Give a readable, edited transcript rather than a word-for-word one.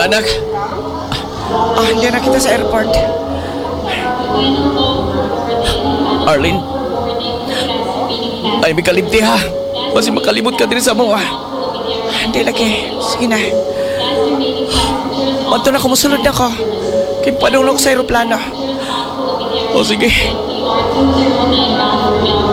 Anak, Hindi na kita sa airport. Arlene. Ay, may kalibti ha. Basi makalimot ka din sa mo ah. Hindi lagi. Sige na. Manto na kumusulod na ko. Kimpadong ko sa aeroplano. O sige.